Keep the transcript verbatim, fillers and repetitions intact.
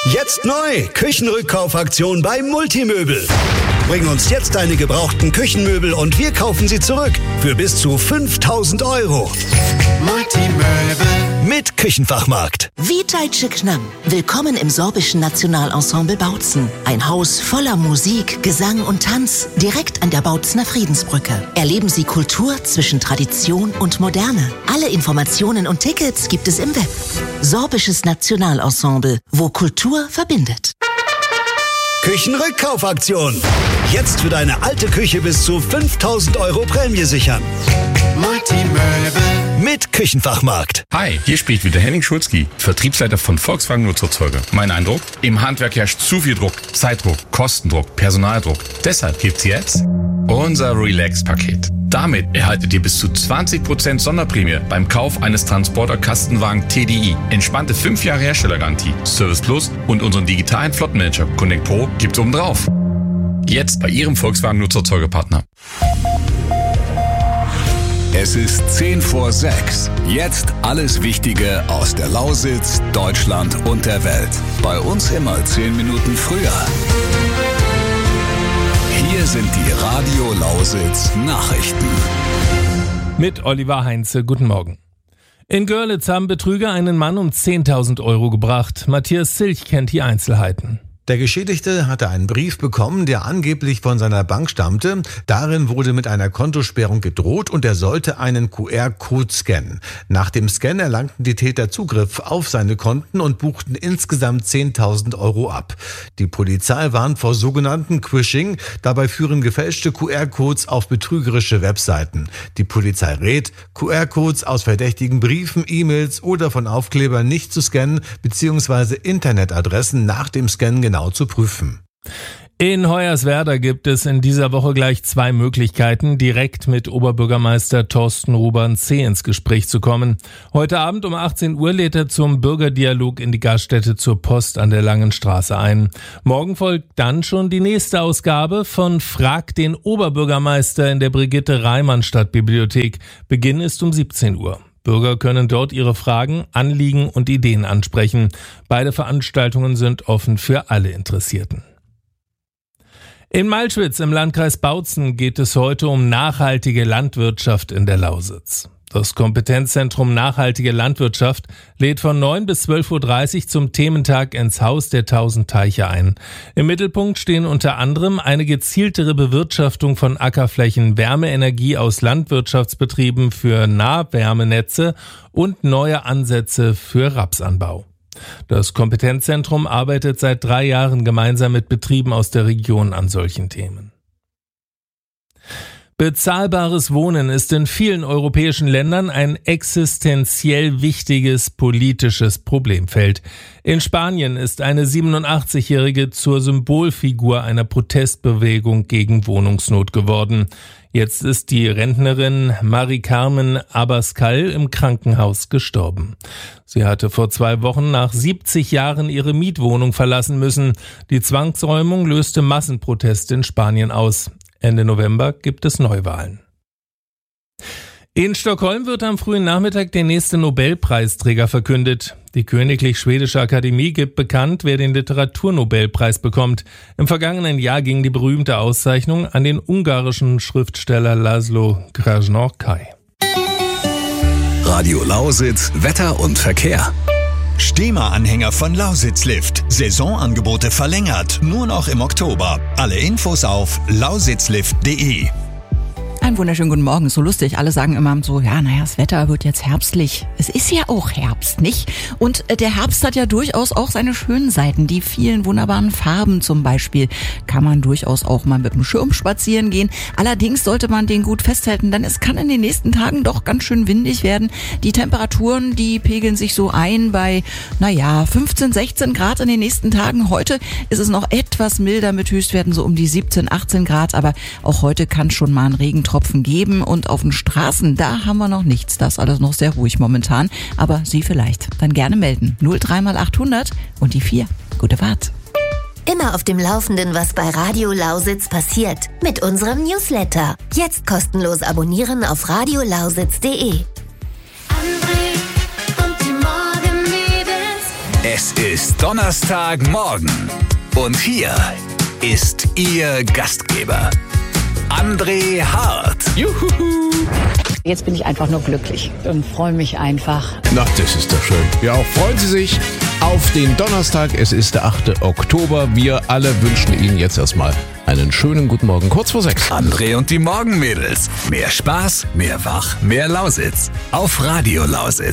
Jetzt neu, Küchenrückkaufaktion bei Multimöbel. Bring uns jetzt deine gebrauchten Küchenmöbel und wir kaufen sie zurück für bis zu fünftausend Euro. Multimöbel mit Küchenfachmarkt. Witajcie k nam. Willkommen im sorbischen Nationalensemble Bautzen. Ein Haus voller Musik, Gesang und Tanz, direkt an der Bautzener Friedensbrücke. Erleben Sie Kultur zwischen Tradition und Moderne. Alle Informationen und Tickets gibt es im Web. Sorbisches Nationalensemble, wo Kultur verbindet. Küchenrückkaufaktion. Jetzt für deine alte Küche bis zu fünftausend Euro Prämie sichern. Multimöbel mit Küchenfachmarkt. Hi, hier spricht wieder Henning Schulzki, Vertriebsleiter von Volkswagen Nutzerzeuger. Mein Eindruck? Im Handwerk herrscht zu viel Druck, Zeitdruck, Kostendruck, Personaldruck. Deshalb gibt's jetzt unser Relax-Paket. Damit erhaltet ihr bis zu zwanzig Prozent Sonderprämie beim Kauf eines Transporter-Kastenwagen T D I. Entspannte fünf Jahre Herstellergarantie, Service Plus und unseren digitalen Flottenmanager Connect Pro gibt's obendrauf. Jetzt bei Ihrem Volkswagen Nutzerzeugerpartner. Es ist zehn vor sechs. Jetzt alles Wichtige aus der Lausitz, Deutschland und der Welt. Bei uns immer zehn Minuten früher. Hier sind die Radio Lausitz Nachrichten. Mit Oliver Heinze, guten Morgen. In Görlitz haben Betrüger einen Mann um zehntausend Euro gebracht. Matthias Zilch kennt die Einzelheiten. Der Geschädigte hatte einen Brief bekommen, der angeblich von seiner Bank stammte. Darin wurde mit einer Kontosperrung gedroht und er sollte einen Q R-Code scannen. Nach dem Scan erlangten die Täter Zugriff auf seine Konten und buchten insgesamt zehntausend Euro ab. Die Polizei warnt vor sogenannten Quishing. Dabei führen gefälschte Q R-Codes auf betrügerische Webseiten. Die Polizei rät, Q R-Codes aus verdächtigen Briefen, E-Mails oder von Aufklebern nicht zu scannen bzw. Internetadressen nach dem Scannen genau zu prüfen. In Hoyerswerda gibt es in dieser Woche gleich zwei Möglichkeiten, direkt mit Oberbürgermeister Thorsten Ruban-C. ins Gespräch zu kommen. Heute Abend um achtzehn Uhr lädt er zum Bürgerdialog in die Gaststätte zur Post an der Langen Straße ein. Morgen folgt dann schon die nächste Ausgabe von Frag den Oberbürgermeister in der Brigitte-Reimann-Stadtbibliothek. Beginn ist um siebzehn Uhr. Bürger können dort ihre Fragen, Anliegen und Ideen ansprechen. Beide Veranstaltungen sind offen für alle Interessierten. In Malschwitz im Landkreis Bautzen geht es heute um nachhaltige Landwirtschaft in der Lausitz. Das Kompetenzzentrum Nachhaltige Landwirtschaft lädt von neun bis zwölf Uhr dreißig zum Thementag ins Haus der tausend Teiche ein. Im Mittelpunkt stehen unter anderem eine gezieltere Bewirtschaftung von Ackerflächen, Wärmeenergie aus Landwirtschaftsbetrieben für Nahwärmenetze und neue Ansätze für Rapsanbau. Das Kompetenzzentrum arbeitet seit drei Jahren gemeinsam mit Betrieben aus der Region an solchen Themen. Bezahlbares Wohnen ist in vielen europäischen Ländern ein existenziell wichtiges politisches Problemfeld. In Spanien ist eine siebenundachtzig-Jährige zur Symbolfigur einer Protestbewegung gegen Wohnungsnot geworden. Jetzt ist die Rentnerin Mari Carmen Abascal im Krankenhaus gestorben. Sie hatte vor zwei Wochen nach siebzig Jahren ihre Mietwohnung verlassen müssen. Die Zwangsräumung löste Massenproteste in Spanien aus. Ende November gibt es Neuwahlen. In Stockholm wird am frühen Nachmittag der nächste Nobelpreisträger verkündet. Die Königlich Schwedische Akademie gibt bekannt, wer den Literaturnobelpreis bekommt. Im vergangenen Jahr ging die berühmte Auszeichnung an den ungarischen Schriftsteller Laszlo Krasznahorkai. Radio Lausitz, Wetter und Verkehr. Stema-Anhänger von Lausitz Lift. Saisonangebote verlängert. Nur noch im Oktober. Alle Infos auf lausitzlift punkt de. Einen wunderschönen guten Morgen. So lustig. Alle sagen immer so, ja, naja, das Wetter wird jetzt herbstlich. Es ist ja auch Herbst, nicht? Und der Herbst hat ja durchaus auch seine schönen Seiten. Die vielen wunderbaren Farben zum Beispiel kann man durchaus auch mal mit dem Schirm spazieren gehen. Allerdings sollte man den gut festhalten, denn es kann in den nächsten Tagen doch ganz schön windig werden. Die Temperaturen, die pegeln sich so ein bei, naja, fünfzehn, sechzehn Grad in den nächsten Tagen. Heute ist es noch etwas milder mit Höchstwerten so um die siebzehn, achtzehn Grad. Aber auch heute kann schon mal ein Regentropfen geben und auf den Straßen, da haben wir noch nichts. Das ist alles noch sehr ruhig momentan, aber Sie vielleicht. Dann gerne melden. null drei mal achthundert und die vier. Gute Fahrt. Immer auf dem Laufenden, was bei Radio Lausitz passiert. Mit unserem Newsletter. Jetzt kostenlos abonnieren auf radio lausitz punkt de. Es ist Donnerstagmorgen und hier ist Ihr Gastgeber, André Hart. Juhu. Jetzt bin ich einfach nur glücklich und freue mich einfach. Na, das ist doch schön. Ja, auch freuen Sie sich auf den Donnerstag. Es ist der achte Oktober. Wir alle wünschen Ihnen jetzt erstmal einen schönen guten Morgen, kurz vor sechs. André und die Morgenmädels. Mehr Spaß, mehr Wach, mehr Lausitz. Auf Radio Lausitz.